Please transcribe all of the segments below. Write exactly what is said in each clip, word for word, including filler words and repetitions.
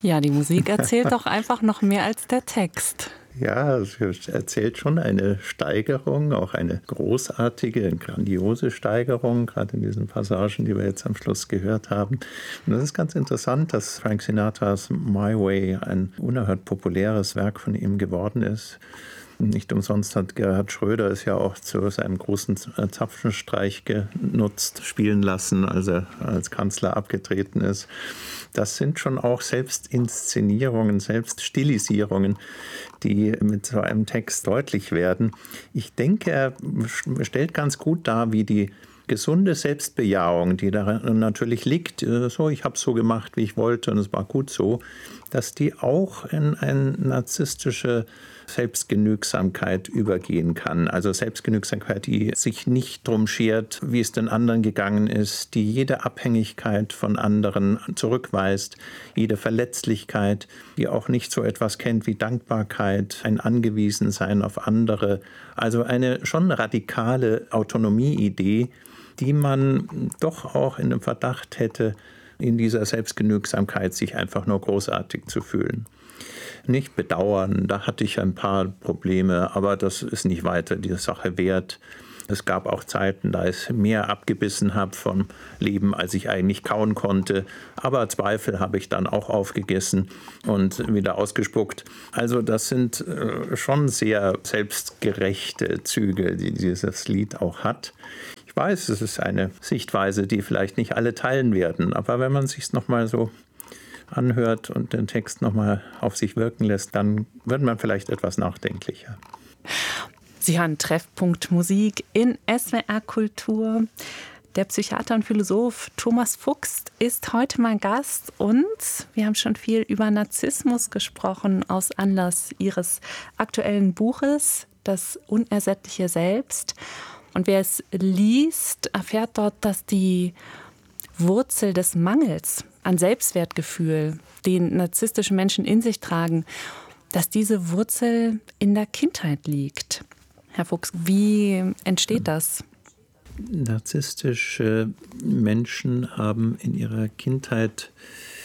Ja, die Musik erzählt doch einfach noch mehr als der Text. Ja, es erzählt schon eine Steigerung, auch eine großartige, grandiose Steigerung, gerade in diesen Passagen, die wir jetzt am Schluss gehört haben. Und das ist ganz interessant, dass Frank Sinatras My Way ein unerhört populäres Werk von ihm geworden ist. Nicht umsonst hat Gerhard Schröder es ja auch zu seinem großen Zapfenstreich genutzt, spielen lassen, als er als Kanzler abgetreten ist. Das sind schon auch Selbstinszenierungen, Selbststilisierungen, die mit so einem Text deutlich werden. Ich denke, er stellt ganz gut dar, wie die gesunde Selbstbejahung, die da natürlich liegt, so, ich habe es so gemacht, wie ich wollte und es war gut so, dass die auch in eine narzisstische Selbstgenügsamkeit übergehen kann. Also Selbstgenügsamkeit, die sich nicht drum schert, wie es den anderen gegangen ist, die jede Abhängigkeit von anderen zurückweist, jede Verletzlichkeit, die auch nicht so etwas kennt wie Dankbarkeit, ein Angewiesensein auf andere. Also eine schon radikale Autonomieidee, die man doch auch in dem Verdacht hätte, in dieser Selbstgenügsamkeit sich einfach nur großartig zu fühlen. Nicht bedauern, da hatte ich ein paar Probleme, aber das ist nicht weiter die Sache wert. Es gab auch Zeiten, da ich mehr abgebissen habe vom Leben, als ich eigentlich kauen konnte. Aber Zweifel habe ich dann auch aufgegessen und wieder ausgespuckt. Also das sind schon sehr selbstgerechte Züge, die dieses Lied auch hat. Ich weiß, es ist eine Sichtweise, die vielleicht nicht alle teilen werden. Aber wenn man es sich nochmal so anhört und den Text nochmal auf sich wirken lässt, dann wird man vielleicht etwas nachdenklicher. Sie hören Treffpunkt Musik in S W R Kultur. Der Psychiater und Philosoph Thomas Fuchs ist heute mein Gast und wir haben schon viel über Narzissmus gesprochen aus Anlass Ihres aktuellen Buches Das unersättliche Selbst. Und wer es liest, erfährt dort, dass die Wurzel des Mangels an Selbstwertgefühl, den narzisstische Menschen in sich tragen, dass diese Wurzel in der Kindheit liegt. Herr Fuchs, wie entsteht das? Narzisstische Menschen haben in ihrer Kindheit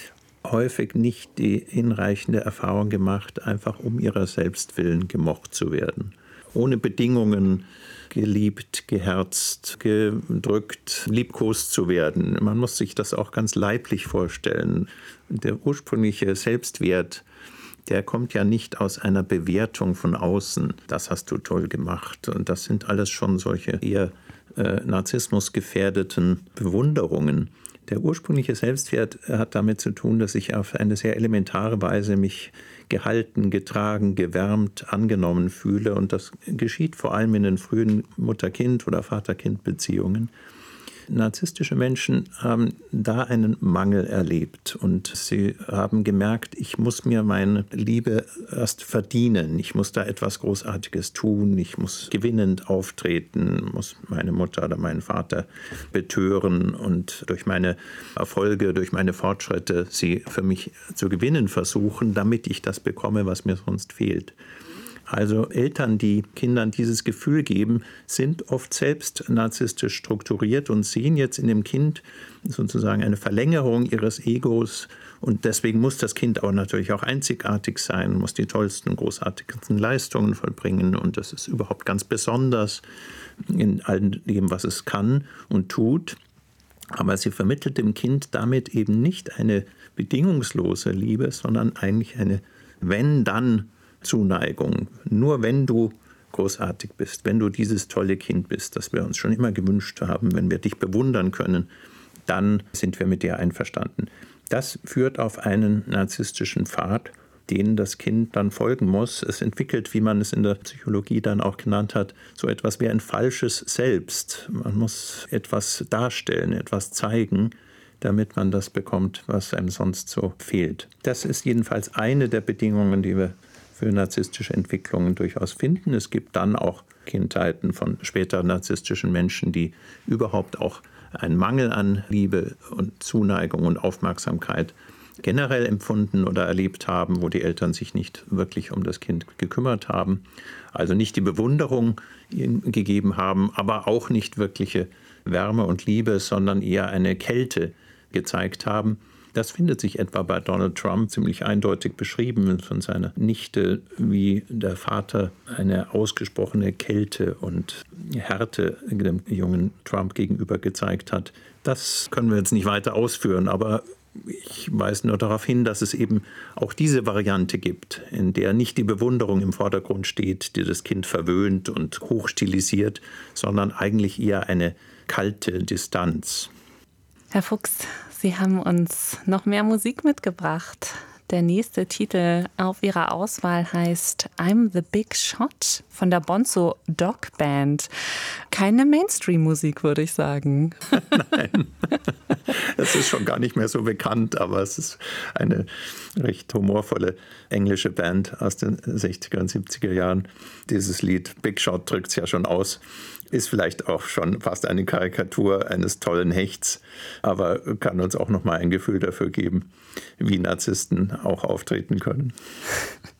häufig nicht die hinreichende Erfahrung gemacht, einfach um ihrer selbst willen gemocht zu werden. Ohne Bedingungen geliebt, geherzt, gedrückt, liebkost zu werden. Man muss sich das auch ganz leiblich vorstellen. Der ursprüngliche Selbstwert, der kommt ja nicht aus einer Bewertung von außen. Das hast du toll gemacht. Und das sind alles schon solche eher äh, narzissmusgefährdeten Bewunderungen. Der ursprüngliche Selbstwert hat damit zu tun, dass ich auf eine sehr elementare Weise mich gehalten, getragen, gewärmt, angenommen fühle. Und das geschieht vor allem in den frühen Mutter-Kind- oder Vater-Kind-Beziehungen. Narzisstische Menschen haben da einen Mangel erlebt und sie haben gemerkt, ich muss mir meine Liebe erst verdienen. Ich muss da etwas Großartiges tun, ich muss gewinnend auftreten, muss meine Mutter oder meinen Vater betören und durch meine Erfolge, durch meine Fortschritte sie für mich zu gewinnen versuchen, damit ich das bekomme, was mir sonst fehlt. Also Eltern, die Kindern dieses Gefühl geben, sind oft selbst narzisstisch strukturiert und sehen jetzt in dem Kind sozusagen eine Verlängerung ihres Egos. Und deswegen muss das Kind auch natürlich auch einzigartig sein, muss die tollsten, großartigsten Leistungen vollbringen. Und das ist überhaupt ganz besonders in all dem, was es kann und tut. Aber sie vermittelt dem Kind damit eben nicht eine bedingungslose Liebe, sondern eigentlich eine Wenn-Dann- Zuneigung. Nur wenn du großartig bist, wenn du dieses tolle Kind bist, das wir uns schon immer gewünscht haben, wenn wir dich bewundern können, dann sind wir mit dir einverstanden. Das führt auf einen narzisstischen Pfad, den das Kind dann folgen muss. Es entwickelt, wie man es in der Psychologie dann auch genannt hat, so etwas wie ein falsches Selbst. Man muss etwas darstellen, etwas zeigen, damit man das bekommt, was einem sonst so fehlt. Das ist jedenfalls eine der Bedingungen, die wir für narzisstische Entwicklungen durchaus finden. Es gibt dann auch Kindheiten von später narzisstischen Menschen, die überhaupt auch einen Mangel an Liebe und Zuneigung und Aufmerksamkeit generell empfunden oder erlebt haben, wo die Eltern sich nicht wirklich um das Kind gekümmert haben. Also nicht die Bewunderung ihm gegeben haben, aber auch nicht wirkliche Wärme und Liebe, sondern eher eine Kälte gezeigt haben. Das findet sich etwa bei Donald Trump ziemlich eindeutig beschrieben von seiner Nichte, wie der Vater eine ausgesprochene Kälte und Härte dem jungen Trump gegenüber gezeigt hat. Das können wir jetzt nicht weiter ausführen, aber ich weise nur darauf hin, dass es eben auch diese Variante gibt, in der nicht die Bewunderung im Vordergrund steht, die das Kind verwöhnt und hochstilisiert, sondern eigentlich eher eine kalte Distanz. Herr Fuchs, Sie haben uns noch mehr Musik mitgebracht. Der nächste Titel auf Ihrer Auswahl heißt I'm the Big Shot von der Bonzo Dog Band. Keine Mainstream-Musik, würde ich sagen. Nein, es ist schon gar nicht mehr so bekannt, aber es ist eine recht humorvolle englische Band aus den sechziger und siebziger Jahren. Dieses Lied Big Shot drückt es ja schon aus. Ist vielleicht auch schon fast eine Karikatur eines tollen Hechts, aber kann uns auch noch mal ein Gefühl dafür geben, wie Narzissten auch auftreten können.